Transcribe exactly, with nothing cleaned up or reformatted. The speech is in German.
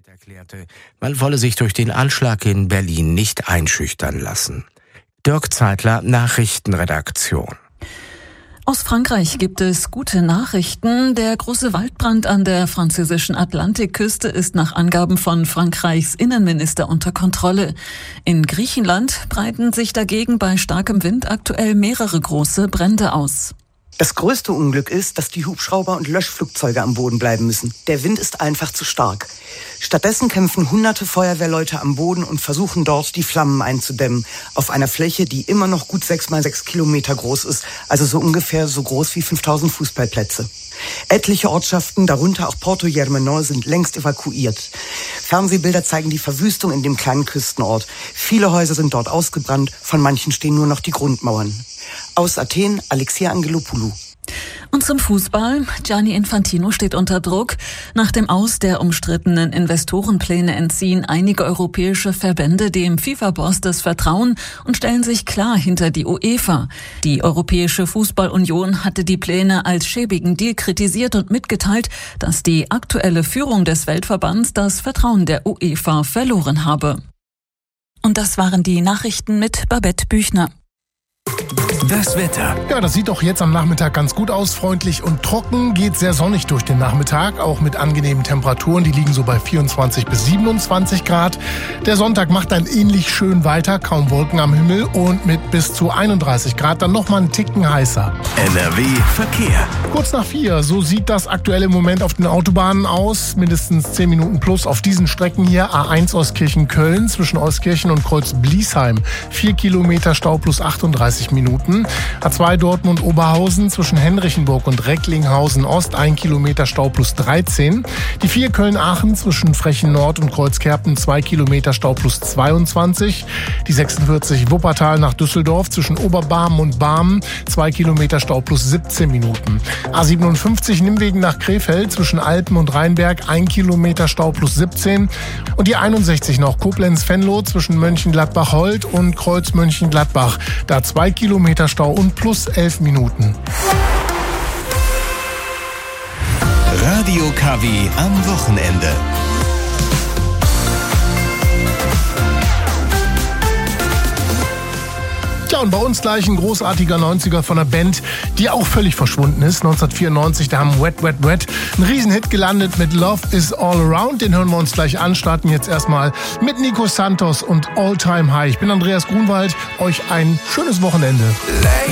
erklärte, man wolle sich durch den Anschlag in Berlin nicht einschüchtern lassen. Dirk Zeitler, Nachrichtenredaktion. Aus Frankreich gibt es gute Nachrichten. Der große Waldbrand an der französischen Atlantikküste ist nach Angaben von Frankreichs Innenminister unter Kontrolle. In Griechenland breiten sich dagegen bei starkem Wind aktuell mehrere große Brände aus. Das größte Unglück ist, dass die Hubschrauber und Löschflugzeuge am Boden bleiben müssen. Der Wind ist einfach zu stark. Stattdessen kämpfen hunderte Feuerwehrleute am Boden und versuchen dort, die Flammen einzudämmen. Auf einer Fläche, die immer noch gut sechs mal sechs Kilometer groß ist. Also so ungefähr so groß wie fünftausend Fußballplätze. Etliche Ortschaften, darunter auch Porto Germenor, sind längst evakuiert. Fernsehbilder zeigen die Verwüstung in dem kleinen Küstenort. Viele Häuser sind dort ausgebrannt, von manchen stehen nur noch die Grundmauern. Aus Athen, Alexia Angelopoulou. Und zum Fußball. Gianni Infantino steht unter Druck. Nach dem Aus der umstrittenen Investorenpläne entziehen einige europäische Verbände dem FIFA-Boss das Vertrauen und stellen sich klar hinter die UEFA. Die Europäische Fußballunion hatte die Pläne als schäbigen Deal kritisiert und mitgeteilt, dass die aktuelle Führung des Weltverbands das Vertrauen der UEFA verloren habe. Und das waren die Nachrichten mit Babette Büchner. Das Wetter. Ja, das sieht doch jetzt am Nachmittag ganz gut aus. Freundlich und trocken, geht sehr sonnig durch den Nachmittag, auch mit angenehmen Temperaturen. Die liegen so bei vierundzwanzig bis siebenundzwanzig Grad. Der Sonntag macht dann ähnlich schön weiter, kaum Wolken am Himmel und mit bis zu einunddreißig Grad dann nochmal einen Ticken heißer. N R W Verkehr. Kurz nach vier, so sieht das aktuell im Moment auf den Autobahnen aus. Mindestens zehn Minuten plus auf diesen Strecken hier. A eins Euskirchen-Köln zwischen Euskirchen und Kreuz-Bliesheim. Vier Kilometer Stau plus achtunddreißig Minuten. A zwei Dortmund-Oberhausen zwischen Henrichenburg und Recklinghausen-Ost, ein Kilometer Stau plus dreizehn. Die vier Köln-Aachen zwischen Frechen-Nord und Kreuzkerpen, zwei Kilometer Stau plus zweiundzwanzig. Die sechsundvierzig Wuppertal nach Düsseldorf zwischen Oberbarmen und Barmen, zwei Kilometer Stau plus siebzehn Minuten. A siebenundfünfzig Nimwegen nach Krefeld zwischen Alpen und Rheinberg, ein Kilometer Stau plus siebzehn. Und die einundsechzig noch Koblenz-Venlo zwischen Mönchengladbach-Holt und Kreuz-Mönchengladbach, da zwei Kilometer Stau und plus elf Minuten. Radio K W am Wochenende. Ja, und bei uns gleich ein großartiger neunziger von einer Band, die auch völlig verschwunden ist. neunzehnhundertvierundneunzig, da haben Wet, Wet, Wet einen Riesenhit gelandet mit Love is All Around. Den hören wir uns gleich an, starten jetzt erstmal mit Nico Santos und All Time High. Ich bin Andreas Grunwald, euch ein schönes Wochenende.